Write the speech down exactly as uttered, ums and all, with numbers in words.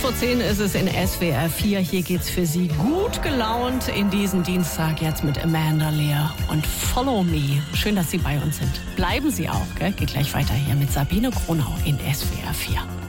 vor zehn ist es in S W R vier. Hier geht's für Sie gut gelaunt in diesen Dienstag jetzt mit Amanda Lear und Follow Me. Schön, dass Sie bei uns sind. Bleiben Sie auch, gell? Geht gleich weiter hier mit Sabine Kronau in S W R vier.